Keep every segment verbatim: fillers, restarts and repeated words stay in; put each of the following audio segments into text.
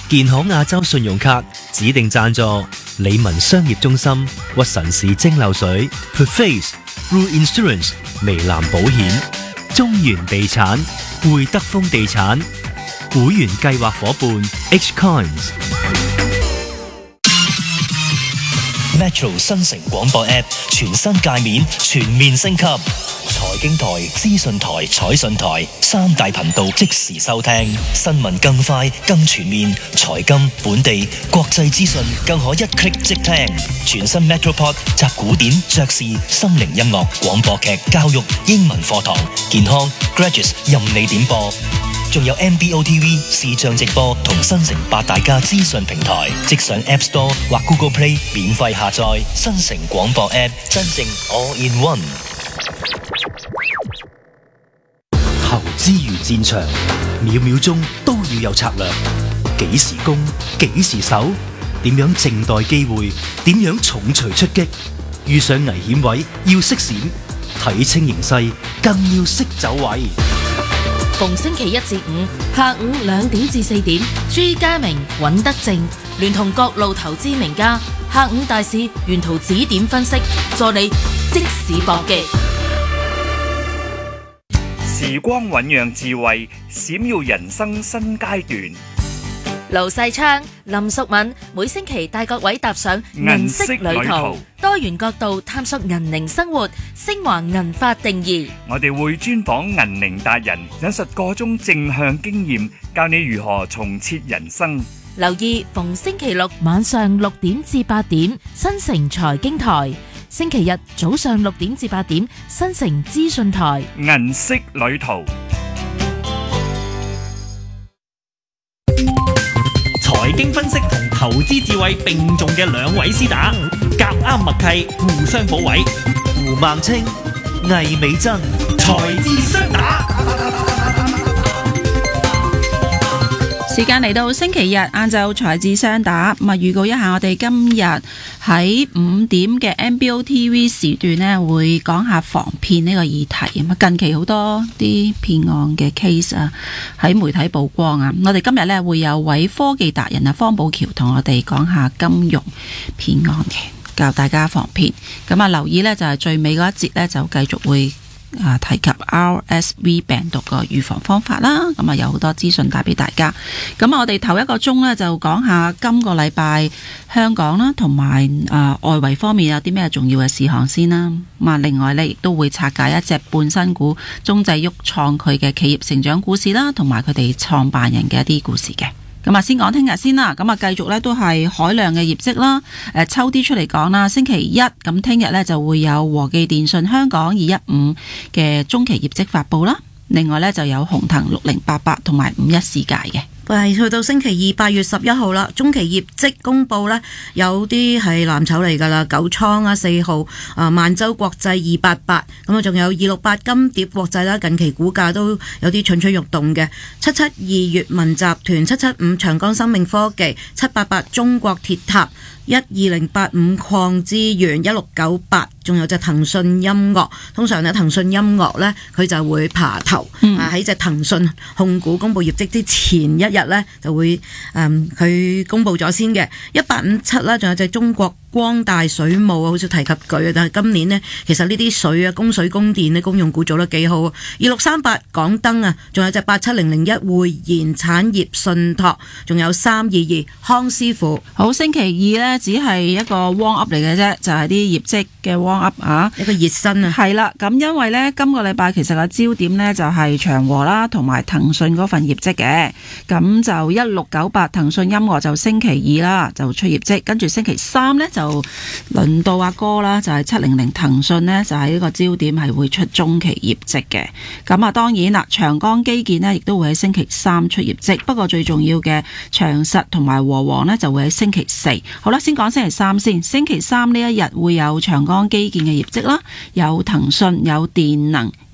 健康亞洲信用卡指定贊助理文商業中心、屈臣氏蒸餾水、Perface、Blue Insurance、微藍保險、中原地產、匯德豐地產、會員計劃夥伴 H Coins。Metro 新城廣播 App 全新界面全面升級，財經台、資訊台、彩訊台三大頻道即時收聽，新聞更快更全面，財金、本地、國際資訊更可一 click 即聽。全新 Metropod 集古典、爵士、心靈音樂、廣播劇、教育、英文課堂、健康、Graduates 任你點播。仲有 M B O T V 視像直播同新城八大家資訊平台，即上 App Store 或 Google Play 免費下載新城廣播 App， 真正 All in One。投資如戰場，秒秒鐘都要有策略，幾時攻，幾時守，點樣靜待機會，點樣重錘出擊，遇上危險位要識閃，睇清形勢更要識走位。 逢星期一至五下午兩點至四點，朱家明、尹德正聯同各路投資名家，下午大市沿途指點分析，助你即時搏擊。 時光醞釀智慧，閃耀人生新階段。 盧世昌、林淑敏每星期帶各位踏上銀色旅途，多元角度探索銀齡生活，升華銀髮定義。 我哋會專訪銀齡達人，引述個中正向經驗，教你如何重設人生。 留意逢星期六晚上六點至八點，新城財經台；星期日早上六點至八點，新城資訊台。 銀色旅途。 財經分析同投資智慧並重嘅兩位師打，夾啱默契，互相補位。 胡孟青、魏美珍， 財智雙打。 時間嚟到星期日晏晝財智雙打，咁啊預告一下我哋今日喺五點嘅 M B O T V 時段呢，會講下防騙呢個議題。咁啊近期好多啲騙案嘅 case 啊喺媒體曝光啊，我哋今日呢，會有位科技達人啊方寶橋同我哋講下金融騙案嘅，教大家防騙。咁啊留意呢，就係最尾嗰一節呢，就繼續會啊，提及 R S V 病毒個預防方法啦，咁啊有好多資訊帶俾大家。咁啊，我哋頭一個鐘呢，就講下今個禮拜香港啦，同埋啊外圍方面有啲咩重要嘅事項先啦。咁啊，另外呢，亦都會拆解一隻半新股中製鬱創佢嘅企業成長故事啦，同埋佢哋創辦人嘅一啲故事嘅。咁啊，先講聽日先啦。咁啊，繼續咧都係海量嘅業績啦。誒，抽啲出嚟講啦。星期一咁，聽日咧就會有和記電訊香港二一五嘅中期業績發佈啦。另外咧就有鴻騰六零八八同埋五一世界嘅。 係去到星期二八月十一號啦，中期業績公佈呢，有啲係藍籌嚟㗎啦，九倉啊四號啊萬洲國際二八八，咁啊仲有二六八金蝶國際啦，近期股價都有啲蠢蠢欲動嘅，七七二粵文集團、七七五長江生命科技、七八八中國鐵塔、一二零八五礦資源、一六九八，仲有隻騰訊音樂。通常呢，騰訊音樂呢，佢就會爬頭、嗯、啊喺隻騰訊控股公佈業績之前一日呢，就會誒佢、嗯、公佈咗先嘅。一八五七啦，仲有隻中國光大水務啊，好少提及佢啊，但係今年呢，其實呢啲水啊，供水供電呢，公用股做得幾好。二六三八港燈啊，仲有隻八七零零一匯賢產業信託，仲有三二二康師傅。 好，星期二呢，只係一個 warm up 嚟嘅啫，就係、是、啲業績嘅 warm up 啊， 一個熱身啊。 係啦，咁因為呢，今個禮拜其實個焦點呢，就係長和啦，同埋騰訊嗰份業績嘅。咁就一六九八騰訊音樂就星期二啦，就出業績，跟住星期三呢，就就輪到阿哥啦，就係七零零騰訊呢，就係呢個焦點係會出中期業績嘅。咁啊，當然啦，長江基建呢亦都會喺星期三出業績。不過最重要嘅長實同埋和黃呢，就會喺星期四。好啦，先講星期三先。星期三呢一日會有長江基建嘅業績啦，有騰訊、有電能、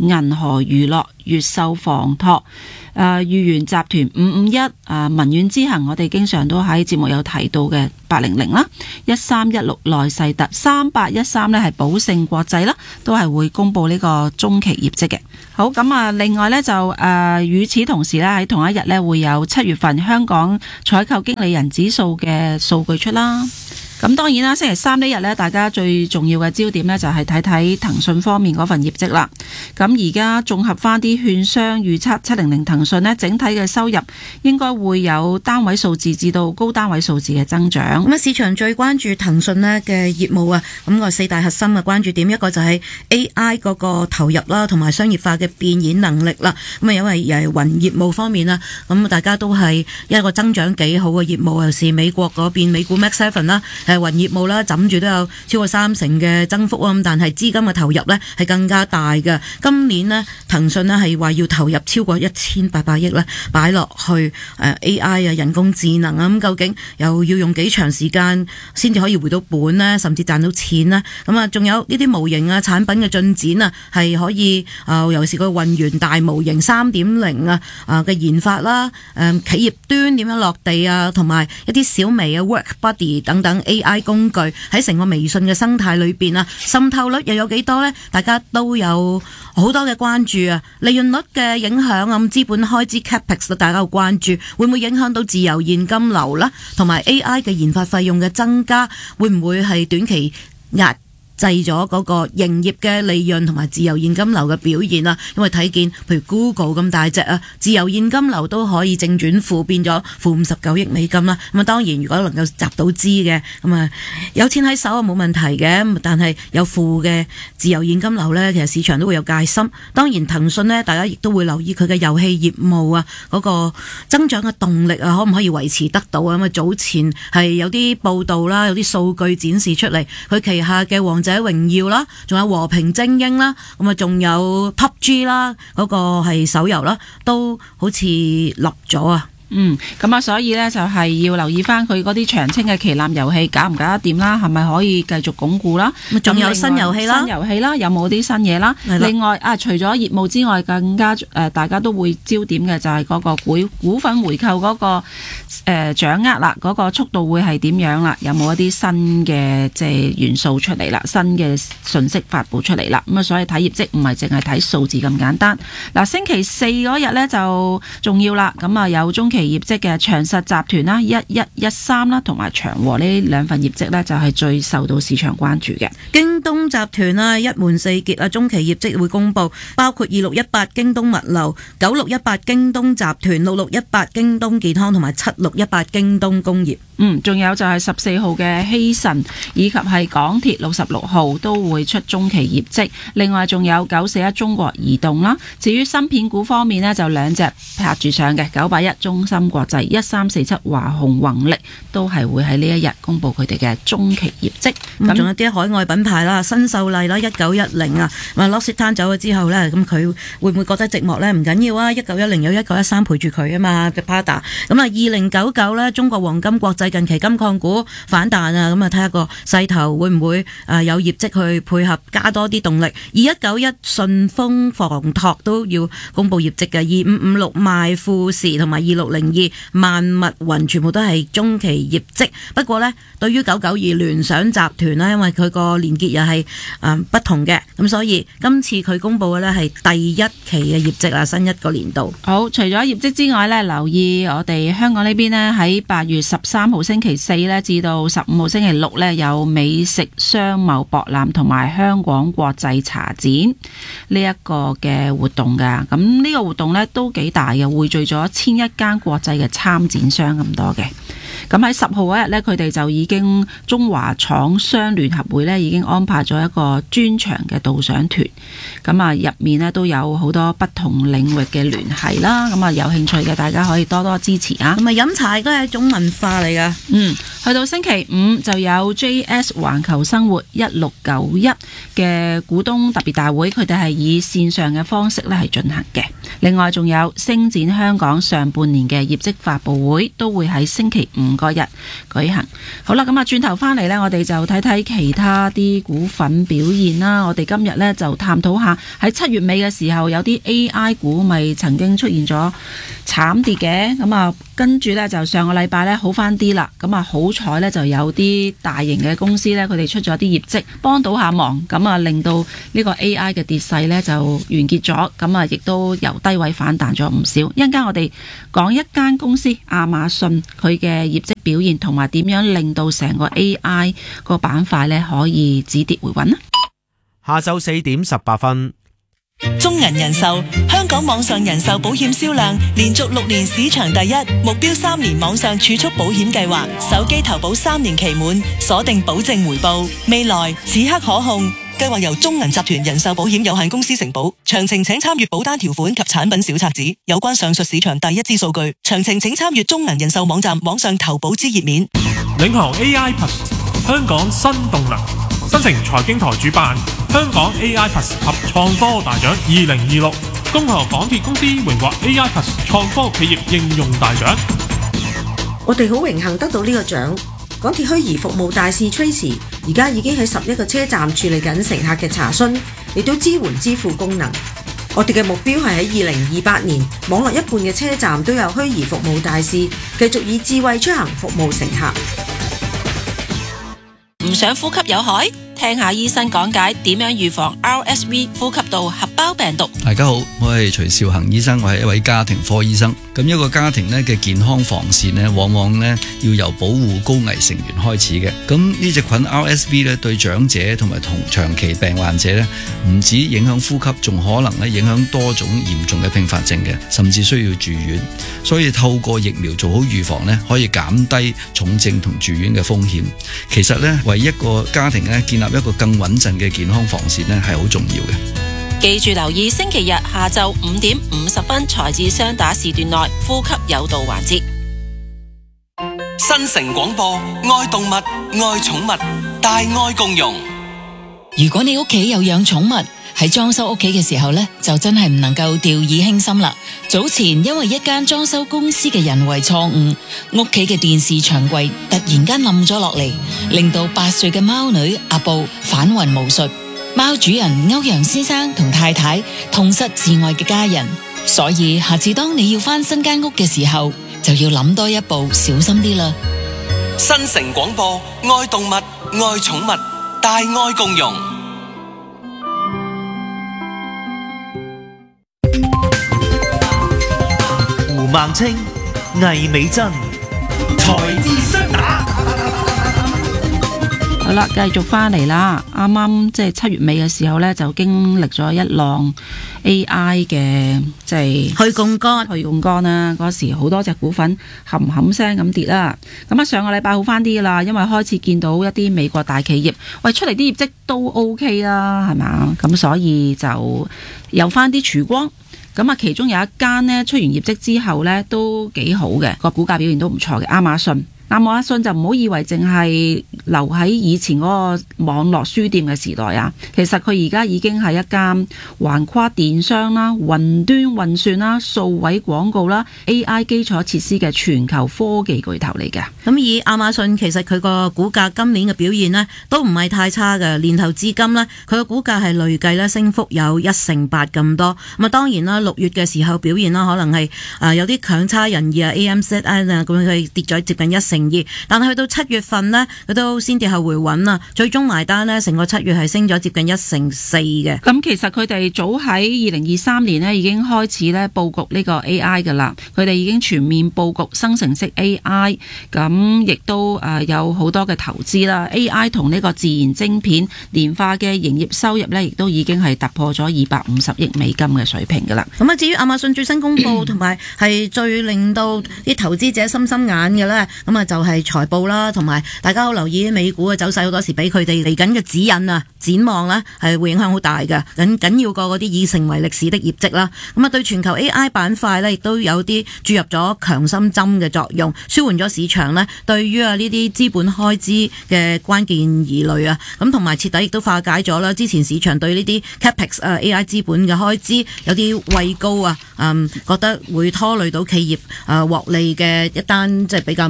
銀河娛樂、越秀房託、誒裕元集團五五一、誒民遠之行，我哋經常都喺節目有提到嘅八零零啦，一三一六內世特，三八一三呢係寶盛國際啦，都係會公布呢個中期業績嘅。好，咁啊，另外呢，就誒與此同時呢，喺同一日呢，會有七月份香港採購經理人指數嘅數據出啦。咁當然啦，星期三呢日呢，大家最重要嘅焦點呢，就係睇睇騰訊方面嗰份業績啦。咁而家綜合翻啲券商預測，七零零騰訊呢，整體嘅收入應該會有單位數字至到高單位數字嘅增長。 咁啊，市場最關注騰訊呢嘅業務啊，咁個四大核心嘅關注點，一個就係 A I 嗰個投入啦，同埋商業化嘅變現能力啦。咁啊，因為誒雲業務方面啦，咁大家都係一個增長幾好嘅業務，尤其是美國嗰邊美股 Max Seven 啦。誒雲業務啦，枕住都有超過三成嘅增幅啊！咁但係資金嘅投入呢係更加大嘅。今年呢，騰訊呢係話要投入超過一千八百億呢擺落去誒 A I 啊、人工智能啊，咁究竟又要用幾長時間先至可以回到本呢？甚至賺到錢呢？咁啊，仲有呢啲模型啊、產品嘅進展啊，係可以啊、呃，尤其是個運元大模型三點零啊啊嘅研發啦，誒、呃、企業端點樣落地啊，同埋一啲小微啊 Work Buddy 等等 A I 工具喺成個微信嘅生態裏邊啊，滲透率又有幾多呢？大家都有好多嘅關注啊，利潤率嘅影響啊，資本開支 capex 大家有關注，會唔會影響到自由現金流啦？同埋 A I 嘅研發費用嘅增加，會唔會係短期壓制咗嗰個營業嘅利潤同埋自由現金流嘅表現啊？因為睇見譬如 Google 咁大隻啊，自由現金流都可以正轉負，變咗負五十九億美金啦。咁啊，當然如果能夠集到資嘅，咁啊有錢喺手啊冇問題嘅，但係有負嘅自由現金流呢，其實市場都會有戒心。當然騰訊呢，大家亦都會留意佢嘅遊戲業務啊，嗰個增長嘅動力啊，可唔可以維持得到啊？咁啊，早前係有啲報道啦，有啲數據展示出嚟，佢旗下嘅王者榮耀啦，仲有和平精英啦，咁啊仲有 P U B G 啦，嗰個係手遊啦，都好似落咗啊。 嗯，咁啊，所以呢，就係要留意翻佢嗰啲長青嘅旗艦遊戲搞唔搞得掂啦，係咪可以繼續鞏固啦？ 仲有新遊戲啦， 新遊戲啦，有冇啲新嘢啦？另外啊，除咗業務之外，更加誒、呃、大家都會焦點嘅就係嗰個股股份回購嗰、那個誒、呃、掌握啦，嗰、那個速度會係點樣啦？有冇一啲新嘅即係元素出嚟啦？新嘅信息發布出嚟啦？咁啊，所以睇業績唔係淨係睇數字咁簡單。嗱、啊，星期四嗰日呢就重要啦，咁啊有中期業績嘅長實集團啦，一一一三啦，同埋長和呢兩份業績呢，就係最受到市場關注嘅。 京東集團啊，一門四傑啊，中期業績會公布，包括二六一八京東物流、九六一八京東集團、六六一八京東健康同埋七六一八京東工業。 嗯，仲有就係十四號嘅希慎以及係港鐵六十六號都會出中期業績。另外仲有九四一中國移動啦。至於芯片股方面呢，就兩隻拍住上嘅，九八一中芯國際、一三四七華虹宏力都係會喺呢一日公布佢哋嘅中期業績。 咁仲有啲海外品牌啦，新秀麗啦，一九一零啊，咁啊 L'Occitane 走咗之後呢，咁佢會唔會覺得寂寞呢？唔緊要啊，一九一零有一九一三陪住佢啊嘛 Prada。咁啊，二零九九呢，中國黃金國際近期金礦股反彈啊，咁啊睇下個勢頭會唔會誒有業績去配合加多啲動力。二一九一順豐房託都要公布業績嘅，二五五六賣富時同埋二六零二萬物雲全部都係中期業績。不過呢，對於九九二聯想集團呢，因為佢個連結又係誒不同嘅，咁所以今次佢公布嘅呢係第一期嘅業績啊，新一個年度。 好，除咗業績之外呢，留意我哋香港呢邊呢，喺八月十三號星期四呢至到十五號星期六呢，有美食商貿博覽同埋香港國際茶展呢一個嘅活動噶。咁呢個活動呢都幾大嘅，匯聚咗千一間國際嘅參展商咁多嘅。咁喺十號嗰日呢，佢哋就已經中華廠商聯合會呢已經安排咗一個專場嘅導賞團。咁啊，入面呢都有好多不同領域嘅聯繫啦。咁啊，有興趣嘅大家可以多多支持啊。 咁啊，飲茶都係一種文化嚟噶。 嗯，去到星期五就有 J S 環球生活一六九一嘅股東特別大會，佢哋係以線上嘅方式呢係進行嘅。另外仲有星展香港上半年嘅業績發佈會，都會喺星期五五個日舉行。好啦，咁啊轉頭翻嚟呢，我哋就睇睇其他啲股份表現啦。我哋今日呢，就探討下喺七月尾嘅時候有啲 A I 股咪曾經出現咗慘跌嘅，咁啊跟住呢，就上個禮拜呢好翻啲啦。咁啊好彩呢，就有啲大型嘅公司呢，佢哋出咗啲業績幫到下忙，咁啊令到呢個 A I 嘅跌勢呢就完結咗，咁啊亦都由低位反彈咗唔少。一陣間我哋講一間公司亞馬遜佢嘅業績表現同埋點樣令到成個 A I 個板塊呢可以止跌回穩啦。 下晝四點十八分。 中銀人壽香港網上人壽保險銷量連續六年市場第一，目標三年網上儲蓄保險計劃，手機投保三年期滿，鎖定保證回報，未來此刻可控。計劃由中銀集團人壽保險有限公司承保，詳情請參閱保單條款及產品小冊子。有關上述市場第一支數據，詳情請參閱中銀人壽網站網上投保之頁面。 領航 A I Plus 香港新動能，新城財經台主辦香港 A I Plus 及創科大獎二零二六，恭賀港鐵公司榮獲 A I Plus 創科企業應用大獎。 我哋好榮幸得到呢個獎。港鐵虛擬服務大使 Tracy 而家已經喺十一個車站處理緊乘客嘅查詢，亦都支援支付功能。我哋嘅目標係喺二零二八年，網絡一半嘅車站都有虛擬服務大使，繼續以智慧出行服務乘客。 唔想呼吸有害？聽下醫生講解點樣預防 R S V 呼吸道合胞病毒。 大家好，我係徐少恒醫生，我係一位家庭科醫生。咁一個家庭咧嘅健康防線咧，往往咧要由保護高危成員開始嘅。咁呢隻菌 R S V 咧對長者同埋同長期病患者咧，唔止影響呼吸，仲可能咧影響多種嚴重嘅併發症嘅，甚至需要住院。所以透過疫苗做好預防咧，可以減低重症同住院嘅風險。其實咧，為一個家庭咧建立一個更穩陣嘅健康防線咧，係好重要嘅。 記住留意星期日下晝五點五十分財智雙打時段內呼吸有道環節。 新城廣播，愛動物，愛寵物，大愛共融。 如果你屋企有養寵物，喺裝修屋企嘅時候呢，就真係唔能夠掉以輕心啦。早前因為一間裝修公司嘅人為錯誤，屋企嘅電視牆櫃突然間冧咗落嚟，令到八歲嘅貓女阿布返魂無術。貓主人歐陽先生同太太痛失至愛嘅家人，所以下次當你要返新間屋嘅時候，就要諗多一步，小心啲啦。 新城廣播，愛動物，愛寵物，大愛共融。 胡孟青、魏美珍，財智雙打。 好啦，繼續翻嚟啦。啱啱即係七月尾嘅時候呢，就經歷咗一浪 A I 嘅即係去槓桿， 去槓桿啦。嗰時好多隻股份冚冚聲咁跌啦。咁啊，上個禮拜好翻啲啦，因為開始見到一啲美國大企業喂出嚟啲業績都 OK 啦，係嘛？咁所以就有翻啲曙光。咁啊，其中有一間呢，出完業績之後呢，都幾好嘅，個股價表現都唔錯嘅，亞馬遜。亞馬遜就唔好以為淨係留喺以前嗰個網絡書店嘅時代啊，其實佢而家已經係一間橫跨電商啦、雲端運算啦、數位廣告啦、A I 基礎設施嘅全球科技巨頭嚟嘅。 咁以亞馬遜其實佢個股價今年嘅表現呢都唔係太差嘅，年頭至今呢，佢個股價係累計咧升幅有一成八咁多。咁啊當然啦，六月嘅時候表現啦，可能係啊有啲強差人意啊 A M Z N 啊咁佢跌咗接近一成。但係去到七月份呢，佢都先跌後回穩啊！最終埋單呢，成個七月係升咗接近一成四嘅。 咁其實佢哋早喺二零二三年呢已經開始咧佈局呢個 A I 㗎啦。佢哋已經全面佈局生成式 A I， 咁亦都誒有好多嘅投資啦。A I 同呢個自然晶片年化嘅營業收入呢，亦都已經係突破咗二百五十億美金嘅水平㗎啦。 咁啊，至於亞馬遜最新公佈同埋係最令到啲投資者心心眼嘅呢，咁啊。就係財報啦，同埋大家好留意美股嘅走勢，好多時俾佢哋嚟緊嘅指引啊、展望啦，係會影響好大嘅，緊緊要過嗰啲已成為歷史的業績啦。咁啊，對全球 A I 板塊呢，亦都有啲注入咗強心針嘅作用，舒緩咗市場呢對於啊呢啲資本開支嘅關鍵疑慮啊。咁同埋徹底亦都化解咗啦，之前市場對呢啲 Capex 啊 A I 資本嘅開支有啲畏高啊，嗯，覺得會拖累到企業啊獲利嘅一單即係比較明顯嘅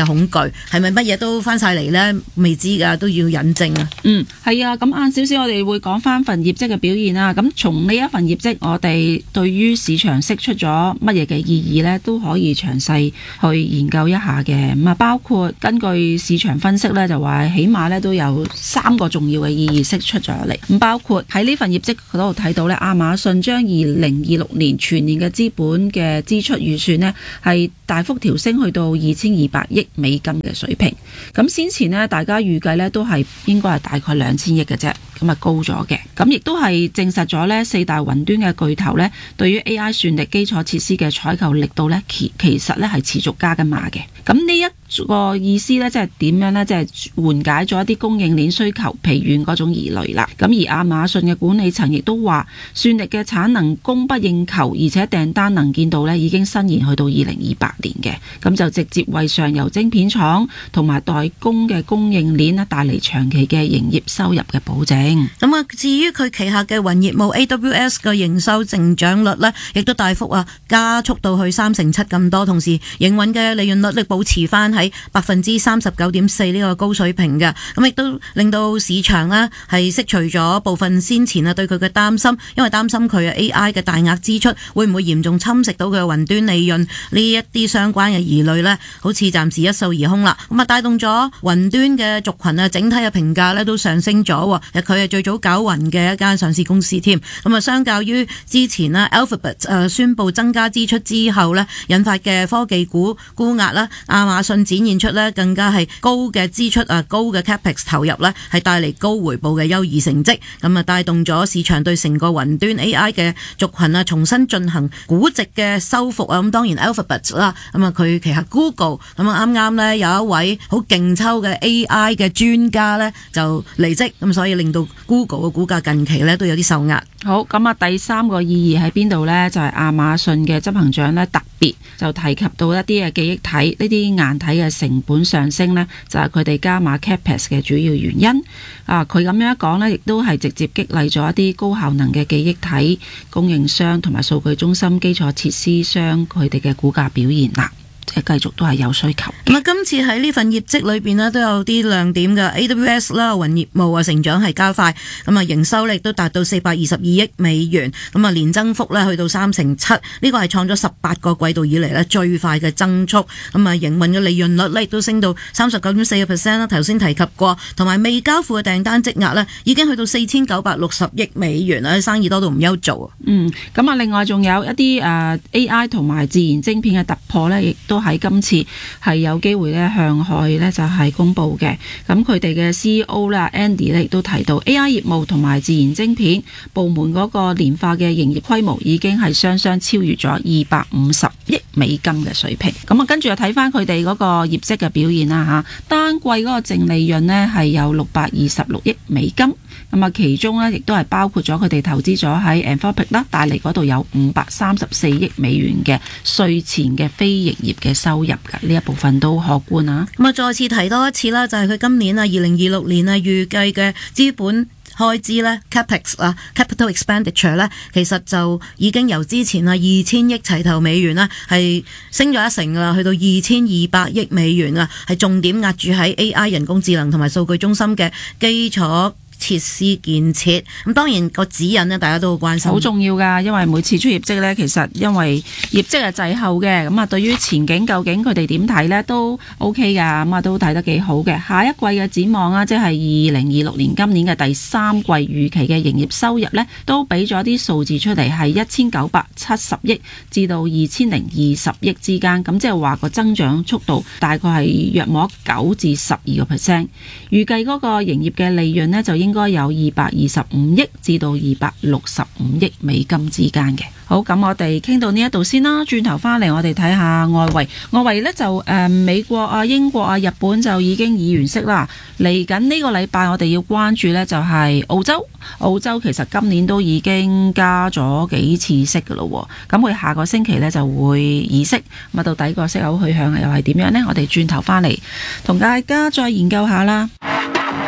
嘅恐懼，係咪乜嘢都翻晒嚟呢？未知㗎，都要引證啊。 嗯，係啊，咁晏少少我哋會講翻份業績嘅表現啦。咁從呢一份業績，我哋對於市場釋出咗乜嘢嘅意義呢，都可以詳細去研究一下嘅。咁啊，包括根據市場分析呢，就話起碼呢都有三個重要嘅意義釋出咗嚟。咁包括喺呢份業績嗰度睇到呢，亞馬遜將二零二六年全年嘅資本嘅支出預算呢，係大幅調升去到二千二百億美金嘅水平。咁先前呢，大家預計呢都係應該係大概兩千億嘅啫，咁啊高咗嘅。咁亦都係證實咗呢四大雲端嘅巨頭呢，對於 A I 算力基礎設施嘅採購力度呢，其其實呢係持續加緊碼嘅。咁呢一個意思呢，即係點樣呢？即係緩解咗一啲供應鏈需求疲軟嗰種疑慮啦。咁而亞馬遜嘅管理層亦都話，算力嘅產能供不應求，而且訂單能見度呢已經伸延去到二零二八年嘅。咁就直接為上游晶片廠同埋代工嘅供應鏈呢帶嚟長期嘅營業收入嘅保證。 咁啊，至於佢旗下嘅雲業務 A W S 嘅營收增長率呢，亦都大幅啊加速到去三成七咁多，同時營運嘅利潤率力保持翻喺百分之三十九點四呢個高水平嘅。咁亦都令到市場呢係釋除咗部分先前啊對佢嘅擔心，因為擔心佢 A I 嘅大額支出會唔會嚴重侵蝕到佢嘅雲端利潤呢一啲相關嘅疑慮呢，好似暫時一掃而空啦。咁啊，帶動咗雲端嘅族群啊，整體嘅評價呢都上升咗。佢係最早搞雲嘅一間上市公司添。咁啊，相較於之前呢 Alphabet 誒宣布增加支出之後呢引發嘅科技股沽壓啦，亞馬遜展現出呢更加係高嘅支出啊，高嘅 capex 投入呢係帶嚟高回報嘅優異成績。咁啊，帶動咗市場對成個雲端 A I 嘅族群啊重新進行估值嘅修復啊。咁當然 Alphabet 啦，咁啊佢旗下 Google 咁啊啱啱呢有一位好勁抽嘅 A I 嘅專家呢就離職，咁所以令到 Google 嘅股價近期呢都有啲受壓。 好，咁啊第三個意義喺邊度呢？就係、是、亞馬遜嘅執行長呢特別就提及到一啲嘅記憶體呢啲硬體嘅成本上升呢，就係佢哋加碼 Capex 嘅主要原因。啊，佢咁樣一講呢，亦都係直接激勵咗一啲高效能嘅記憶體供應商同埋數據中心基礎設施商佢哋嘅股價表現啦。即係繼續都係有需求。 咁啊，今次喺呢份業績裏邊呢，都有啲亮點嘅。A W S 啦，雲業務啊成長係加快，咁啊營收力都達到四百二十二億美元，咁啊年增幅呢去到三成七，呢個係創咗十八個季度以嚟呢最快嘅增速。咁啊營運嘅利潤率呢亦都升到三十九點四個 percent 啦。頭先提及過，同埋未交付嘅訂單積壓呢已經去到四千九百六十億美元啦，生意多到唔憂做啊。 嗯，咁啊另外仲有一啲誒 A I 同埋自然晶片嘅突破呢，亦都喺今次係有機會咧向海咧就係公布嘅。咁佢哋嘅 C E O 咧 Andy 咧亦都提到 A I 業務同埋自然晶片部門嗰個年化嘅營業規模已經係雙雙超越咗二百五十億美金嘅水平。咁啊跟住又睇翻佢哋嗰個業績嘅表現啦嚇，單季嗰個淨利潤呢係有六百二十六億美金。咁啊其中呢亦都係包括咗佢哋投資咗喺 Anthropic 啦，帶嚟嗰度有五百三十四億美元嘅稅前嘅非營業嘅收入㗎，呢一部分都可觀啊。 咁啊再次提多一次啦，就係、是、佢今年啊二零二六年啊預計嘅資本開支咧 capex 啊 capital expenditure 咧，其實就已經由之前啊二千億齊頭美元啦，係升咗一成啦，去到二千二百億美元啊，係重點壓住喺 A I 人工智能同埋數據中心嘅基礎設施建設。咁當然個指引呢，大家都好關心， 好重要㗎。因為每次出業績呢，其實因為業績係滯後嘅，咁啊對於前景究竟佢哋點睇呢？都 OK 㗎，咁啊都睇得幾好嘅。下一季嘅展望啊，即係二零二六年今年嘅第三季預期嘅營業收入呢，都俾咗啲數字出嚟，係一千九百七十億至到二千零二十億之間。咁即係話個增長速度大概係約莫九至十二個 percent。預計嗰個營業嘅利潤呢，就應該有二百二十五億至到二百六十五億美金之間嘅。好，咁我哋傾到呢一度先啦，轉頭翻嚟我哋睇下外圍。外圍呢就誒、呃、美國啊、英國啊、日本就已經議完息啦。嚟緊呢個禮拜我哋要關注呢就係澳洲。澳洲其實今年都已經加咗幾次息噶咯，咁佢下個星期呢就會議息。咁啊到底個息口去向又係點樣呢？我哋轉頭翻嚟同大家再研究下啦。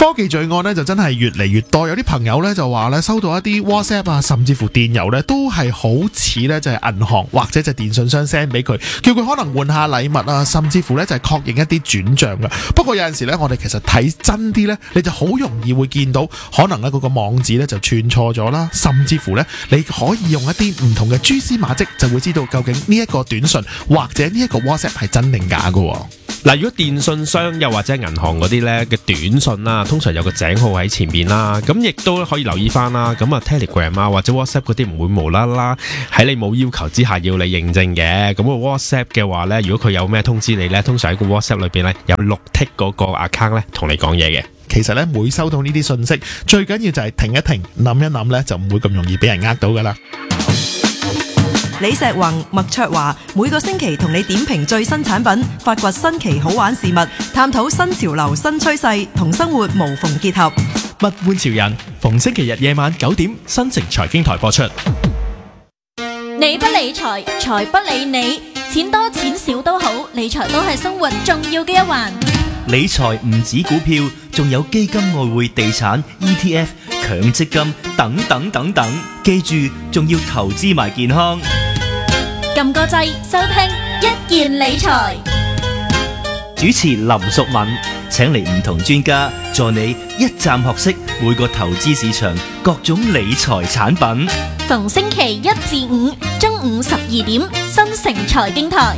科技罪案呢就真係越嚟越多，有啲朋友呢就話呢收到一啲 WhatsApp 啊，甚至乎電郵呢都係好似呢就係銀行或者就電信商 send 俾佢，叫佢可能換下禮物啊，甚至乎呢就係確認一啲轉賬㗎。不過有陣時呢，我哋其實睇真啲呢，你就好容易會見到可能呢嗰個網址呢就串錯咗啦，甚至乎呢，你可以用一啲唔同嘅蛛絲馬跡就會知道究竟呢一個短信或者呢一個 WhatsApp 係真定假㗎。 嗱，如果電信商又或者銀行嗰啲呢嘅短信啦，通常有個井號喺前面啦，咁亦都可以留意翻啦。咁啊 Telegram 啊或者 WhatsApp 嗰啲唔會無啦啦喺你冇要求之下要你認證嘅。咁個 WhatsApp 嘅話呢，如果佢有咩通知你呢，通常喺個 WhatsApp 裏邊呢有綠剔嗰個 account 呢同你講嘢嘅。 其實呢，每收到呢啲信息，最緊要就係停一停，諗一諗呢，就唔會咁容易俾人呃到噶啦。 李石宏、麥卓華每個星期同你點評最新產品，發掘新奇好玩事物，探討新潮流新趨勢，同生活無縫結合。 物玩潮人，逢星期日夜晚九點，新城財經台播出。 你不理財，財不理你，錢多錢少都好，理財都係生活重要嘅一環。 理財唔止股票，仲有基金、外匯、地產、E T F、強積金等等等等。記住，仲要投資埋健康。 撳個掣，收聽一件理財。 主持林淑敏，請嚟唔同專家助你一站學識每個投資市場各種理財產品。 逢星期一至五中午十二點，新城財經台。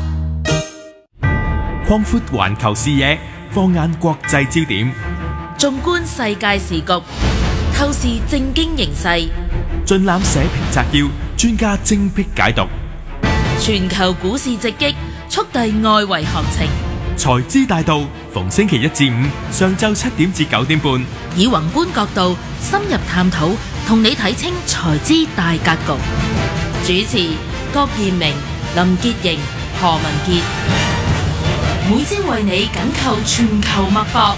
擴闊環球視野，放眼國際焦點， 縱觀世界時局，透視政經形勢， 盡覽社評摘要，專家精闢解讀。 全球股市直擊，速遞外圍行情。 財資大道，逢星期一至五上晝七點至九點半， 以宏觀角度深入探討，同你睇清財資大格局。主持郭建明、林潔瑩、何文傑，每朝為你緊扣全球脈搏。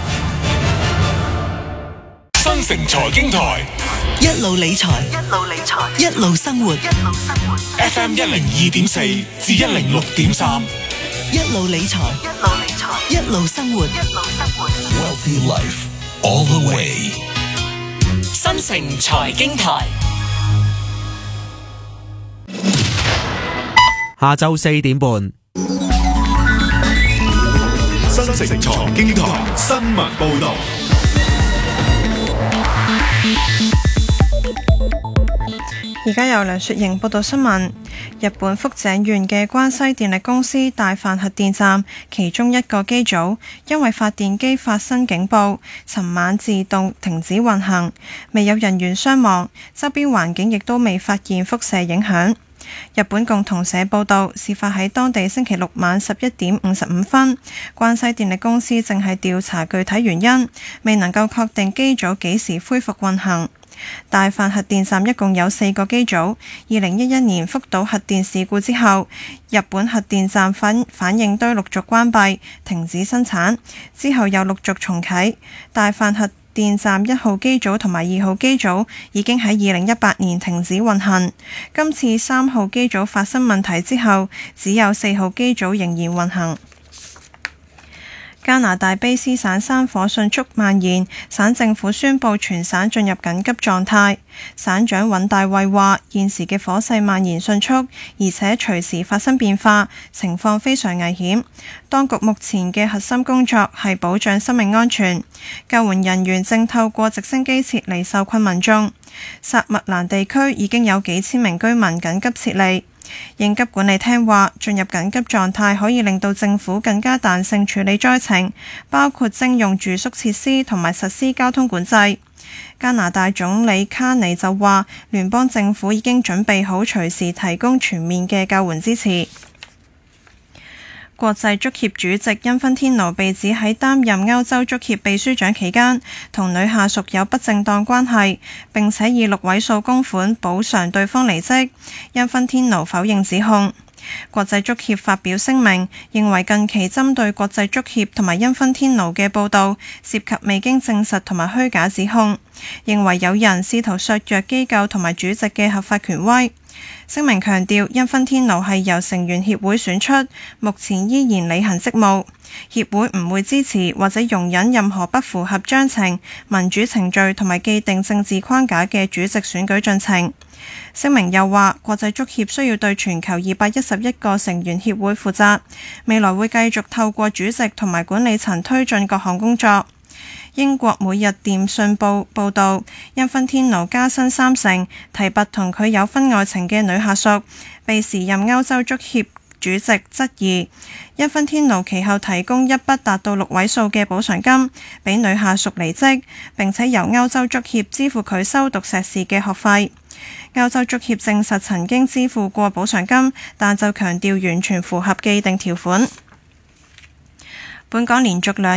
新城財經台， 一路理財，一路理財，一路生活，一路生活。 F M 一零二點四至一零六點三， 一路理財，一路理財，一路生活，一路生活。 Wealthy life all the way。新城財經台， 下晝四點半。 新城財經台新聞報道。 而家由梁雪瑩報道新聞。日本福井縣嘅關西電力公司大阪核電站其中一個機組因為發電機發生警報，尋晚自動停止運行，未有人員傷亡，周邊環境亦都未發現輻射影響。日本共同社報道，事發喺當地星期六晚十一點五十五分，關西電力公司正係調查具體原因，未能夠確定機組幾時恢復運行。大阪核電站一共有四個機組，二零一一年福島核電事故之後，日本核電站反反應堆陸續關閉，停止生產，之後又陸續重啟。大阪核電站一號機組同埋二號機組已經喺二零一八年停止運行。今次三號機組發生問題之後，只有四號機組仍然運行。加拿大卑斯省山火迅速蔓延，省政府宣布全省進入緊急狀態。省長尹大衛話：現時嘅火勢蔓延迅速，而且隨時發生變化，情況非常危險。當局目前嘅核心工作係保障生命安全，救援人員正透過直升機撤離受困民眾。薩麥蘭地區已經有幾千名居民緊急撤離。應急管理廳話，進入緊急狀態可以令到政府更加彈性處理災情，包括徵用住宿設施同埋實施交通管制。加拿大總理卡尼就話，聯邦政府已經準備好隨時提供全面嘅救援支持。國際足協主席因芬天奴被指喺擔任歐洲足協秘書長期間同女下屬有不正當關係，並且以六位數公款補償對方離職。因芬天奴否認指控。國際足協發表聲明，認為近期針對國際足協同埋因芬天奴嘅報導涉及未經證實同埋虛假指控，認為有人試圖削弱機構同埋主席嘅合法權威。 聲明強調，因芬天奴係由成員協會選出，目前依然履行職務。協會唔會支持或者容忍任何不符合章程、民主程序同埋既定政治框架嘅主席選舉進程。聲明又話，國際足協需要對全球二百一十一個成員協會負責，未來會繼續透過主席同埋管理層推進各項工作。英國每日電訊報報導，因芬天奴加薪三成，提拔同佢有婚外情嘅女下屬，被時任歐洲足協主席質疑，因芬天奴其後提供一筆達到六位數嘅補償金，俾女下屬離職，並且由歐洲足協支付佢修讀碩士嘅學費。歐洲足協證實曾經支付過補償金，但就強調完全符合既定條款。本港連續兩